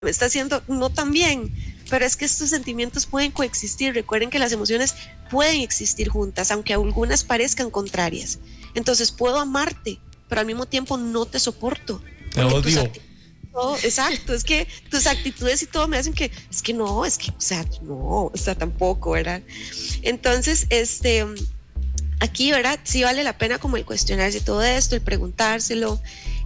me está haciendo no tan bien, pero es que estos sentimientos pueden coexistir. Recuerden que las emociones pueden existir juntas, aunque algunas parezcan contrarias. Entonces puedo amarte, pero al mismo tiempo no te soporto. Te odio. Exacto, es que tus actitudes y todo me hacen que, o sea, tampoco, ¿verdad? Entonces, aquí, ¿verdad? Sí vale la pena como el cuestionarse todo esto, el preguntárselo,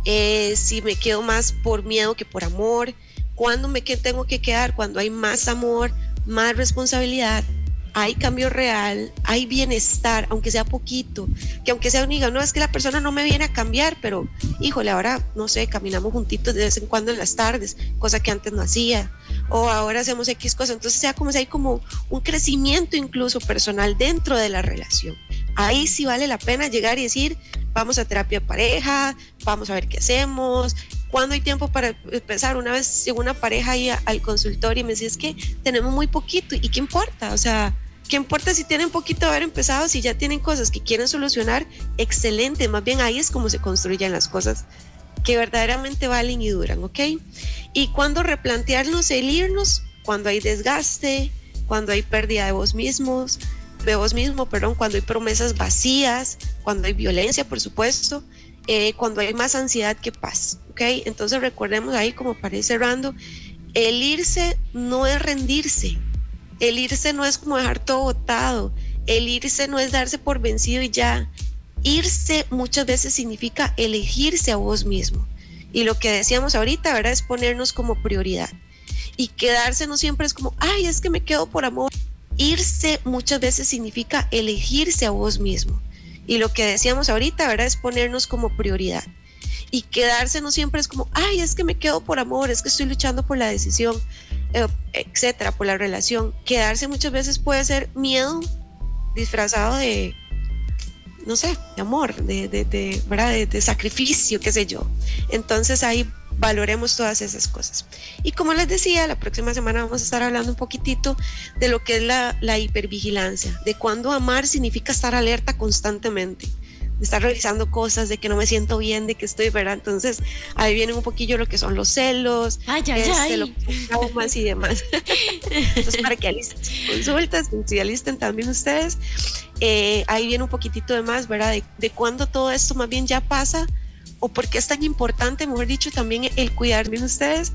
si me quedo más por miedo que por amor, cuándo tengo que quedar, cuando hay más amor, más responsabilidad, hay cambio real, hay bienestar, aunque sea poquito, que aunque sea diga, no, es que la persona no me viene a cambiar, pero híjole, ahora, no sé, caminamos juntitos de vez en cuando en las tardes, cosa que antes no hacía, o ahora hacemos X cosas, entonces sea como si hay como un crecimiento incluso personal dentro de la relación. Ahí sí vale la pena llegar y decir, vamos a terapia de pareja, vamos a ver qué hacemos. ¿Cuándo hay tiempo para empezar? Una vez llegó una pareja ahí al consultorio y me decía, es que tenemos muy poquito, ¿y qué importa? O sea, ¿qué importa si tienen poquito de haber empezado? Si ya tienen cosas que quieren solucionar, excelente, más bien ahí es como se construyen las cosas que verdaderamente valen y duran, ¿ok? Y cuando replantearnos el irnos, cuando hay desgaste, cuando hay pérdida de vos mismo, cuando hay promesas vacías, cuando hay violencia, por supuesto, cuando hay más ansiedad que paz, ¿ok? Entonces recordemos ahí, como para ir cerrando, el irse no es rendirse, el irse no es como dejar todo botado, el irse no es darse por vencido y ya. Irse muchas veces significa elegirse a vos mismo, y lo que decíamos ahorita, ¿verdad?, es ponernos como prioridad, y quedarse no siempre es como, ay, es que me quedo por amor. Irse muchas veces significa elegirse a vos mismo, y lo que decíamos ahorita, ¿verdad?, es ponernos como prioridad, y quedarse no siempre es como, ay, es que me quedo por amor, es que estoy luchando por la decisión, etcétera, por la relación. Quedarse muchas veces puede ser miedo disfrazado de, no sé, de amor, ¿verdad?, de sacrificio, qué sé yo. Entonces ahí valoremos todas esas cosas. Y como les decía, la próxima semana vamos a estar hablando un poquitito de lo que es la hipervigilancia, de cuándo amar significa estar alerta constantemente, de estar revisando cosas, de que no me siento bien, de que estoy, ¿verdad? Entonces ahí viene un poquillo lo que son los celos, lo que son traumas y demás. Entonces, para que alisten consultas, si alisten también ustedes, ahí viene un poquitito de más, ¿verdad? De cuándo todo esto más bien ya pasa, o por qué es tan importante, mejor dicho, también el cuidar bien ustedes.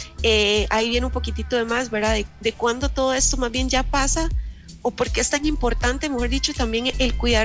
Ahí viene un poquitito de más, ¿verdad? De cuándo todo esto más bien ya pasa, o por qué es tan importante, mejor dicho, también el cuidar